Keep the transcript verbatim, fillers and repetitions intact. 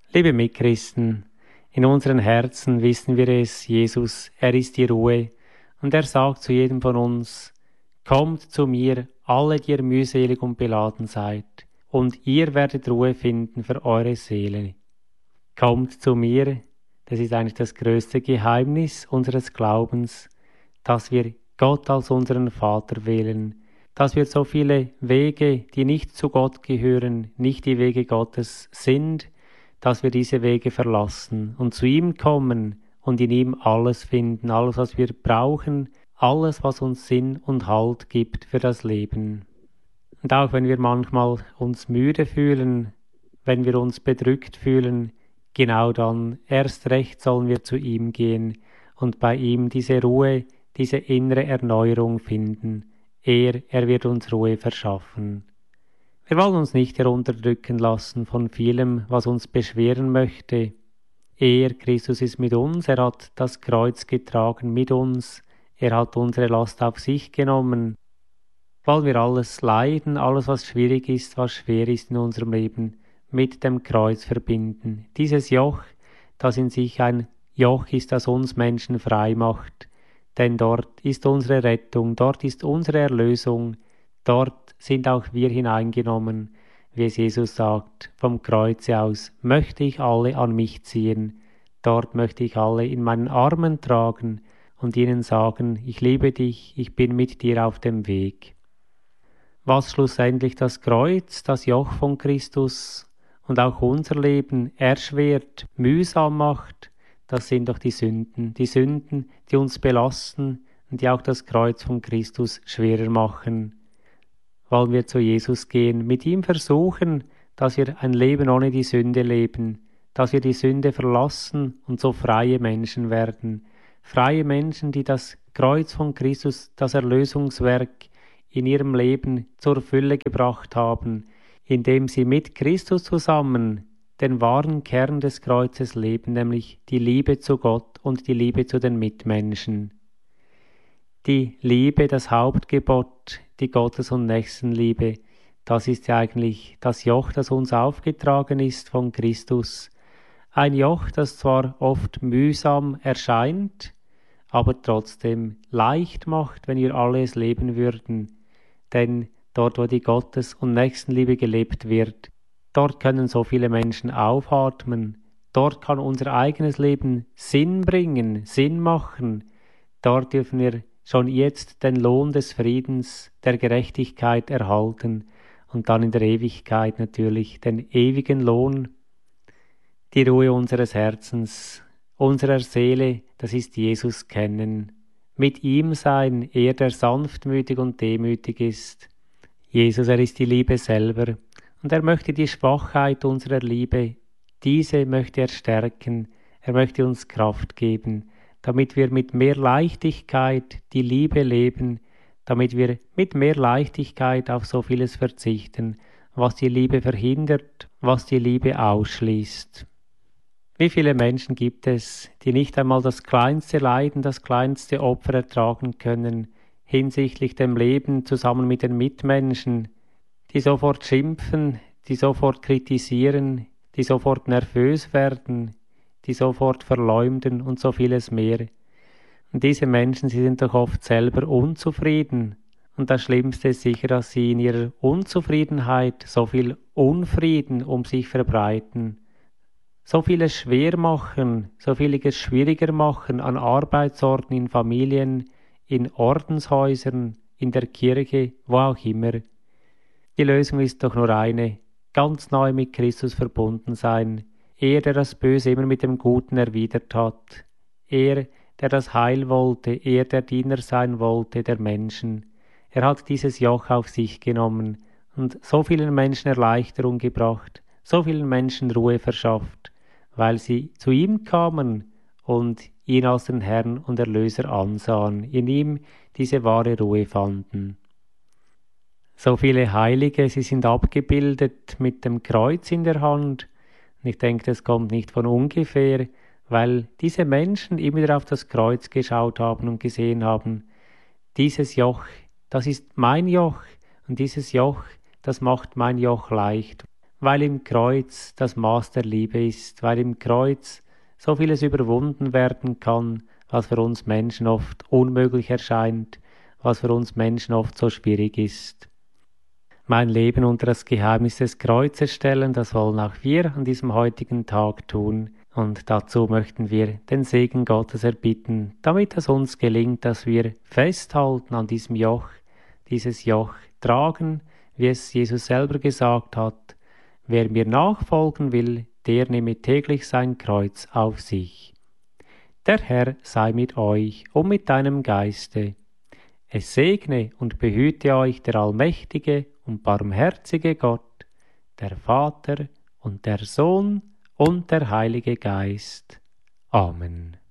Liebe Mitchristen, in unseren Herzen wissen wir es, Jesus, er ist die Ruhe, und er sagt zu jedem von uns: Kommt zu mir, alle, die ihr mühselig und beladen seid, und ihr werdet Ruhe finden für eure Seele. Kommt zu mir, das ist eigentlich das größte Geheimnis unseres Glaubens, dass wir Gott als unseren Vater wählen, dass wir so viele Wege, die nicht zu Gott gehören, nicht die Wege Gottes sind, dass wir diese Wege verlassen und zu ihm kommen und in ihm alles finden, alles, was wir brauchen, alles, was uns Sinn und Halt gibt für das Leben. Und auch wenn wir manchmal uns müde fühlen, wenn wir uns bedrückt fühlen, genau dann, erst recht sollen wir zu ihm gehen und bei ihm diese Ruhe, diese innere Erneuerung finden. Er, er wird uns Ruhe verschaffen. Wir wollen uns nicht herunterdrücken lassen von vielem, was uns beschweren möchte. Er, Christus, ist mit uns, er hat das Kreuz getragen mit uns, er hat unsere Last auf sich genommen. Wollen wir alles Leiden, alles was schwierig ist, was schwer ist in unserem Leben, mit dem Kreuz verbinden. Dieses Joch, das in sich ein Joch ist, das uns Menschen frei macht. Denn dort ist unsere Rettung, dort ist unsere Erlösung, dort sind auch wir hineingenommen, wie es Jesus sagt, vom Kreuze aus möchte ich alle an mich ziehen, dort möchte ich alle in meinen Armen tragen und ihnen sagen, ich liebe dich, ich bin mit dir auf dem Weg. Was schlussendlich das Kreuz, das Joch von Christus und auch unser Leben erschwert, mühsam macht, das sind doch die Sünden, die Sünden, die uns belasten und die auch das Kreuz von Christus schwerer machen. Wollen wir zu Jesus gehen, mit ihm versuchen, dass wir ein Leben ohne die Sünde leben, dass wir die Sünde verlassen und so freie Menschen werden, freie Menschen, die das Kreuz von Christus, das Erlösungswerk in ihrem Leben zur Fülle gebracht haben, indem sie mit Christus zusammen den wahren Kern des Kreuzes leben, nämlich die Liebe zu Gott und die Liebe zu den Mitmenschen. Die Liebe, das Hauptgebot, die Gottes- und Nächstenliebe, das ist ja eigentlich das Joch, das uns aufgetragen ist von Christus. Ein Joch, das zwar oft mühsam erscheint, aber trotzdem leicht macht, wenn wir alle es leben würden. Denn dort, wo die Gottes- und Nächstenliebe gelebt wird, dort können so viele Menschen aufatmen. Dort kann unser eigenes Leben Sinn bringen, Sinn machen. Dort dürfen wir schon jetzt den Lohn des Friedens, der Gerechtigkeit erhalten und dann in der Ewigkeit natürlich den ewigen Lohn, die Ruhe unseres Herzens, unserer Seele, das ist Jesus kennen. Mit ihm sein, er, der sanftmütig und demütig ist. Jesus, er ist die Liebe selber und er möchte die Schwachheit unserer Liebe, diese möchte er stärken, er möchte uns Kraft geben, damit wir mit mehr Leichtigkeit die Liebe leben, damit wir mit mehr Leichtigkeit auf so vieles verzichten, was die Liebe verhindert, was die Liebe ausschließt. Wie viele Menschen gibt es, die nicht einmal das kleinste Leiden, das kleinste Opfer ertragen können, hinsichtlich dem Leben zusammen mit den Mitmenschen, die sofort schimpfen, die sofort kritisieren, die sofort nervös werden, die sofort verleumden und so vieles mehr. Und diese Menschen, sie sind doch oft selber unzufrieden. Und das Schlimmste ist sicher, dass sie in ihrer Unzufriedenheit so viel Unfrieden um sich verbreiten, so vieles schwer machen, so vieles schwieriger machen an Arbeitsorten, in Familien, in Ordenshäusern, in der Kirche, wo auch immer. Die Lösung ist doch nur eine, ganz neu mit Christus verbunden sein. Er, der das Böse immer mit dem Guten erwidert hat. Er, der das Heil wollte, er, der Diener sein wollte, der Menschen. Er hat dieses Joch auf sich genommen und so vielen Menschen Erleichterung gebracht, so vielen Menschen Ruhe verschafft, weil sie zu ihm kamen und ihn als den Herrn und Erlöser ansahen, in ihm diese wahre Ruhe fanden. So viele Heilige, sie sind abgebildet mit dem Kreuz in der Hand. Und ich denke, das kommt nicht von ungefähr, weil diese Menschen immer wieder auf das Kreuz geschaut haben und gesehen haben, dieses Joch, das ist mein Joch und dieses Joch, das macht mein Joch leicht, weil im Kreuz das Maß der Liebe ist, weil im Kreuz so vieles überwunden werden kann, was für uns Menschen oft unmöglich erscheint, was für uns Menschen oft so schwierig ist. Mein Leben unter das Geheimnis des Kreuzes stellen, das wollen auch wir an diesem heutigen Tag tun. Und dazu möchten wir den Segen Gottes erbitten, damit es uns gelingt, dass wir festhalten an diesem Joch, dieses Joch tragen, wie es Jesus selber gesagt hat. Wer mir nachfolgen will, der nehme täglich sein Kreuz auf sich. Der Herr sei mit euch und mit deinem Geiste. Es segne und behüte euch der allmächtige und barmherzige Gott, der Vater und der Sohn und der Heilige Geist. Amen.